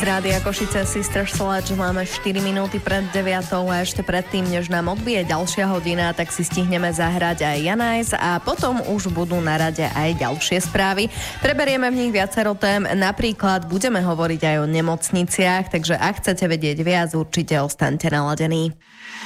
Z Rádia Košice Sister Sledge máme 4 minúty pred 9 a ešte predtým, než nám odbije ďalšia hodina, tak si stihneme zahrať aj Janajs a potom už budú na rade aj ďalšie správy. Preberieme v nich viacero tém, napríklad budeme hovoriť aj o nemocniciach, takže ak chcete vedieť viac, určite ostaňte naladení.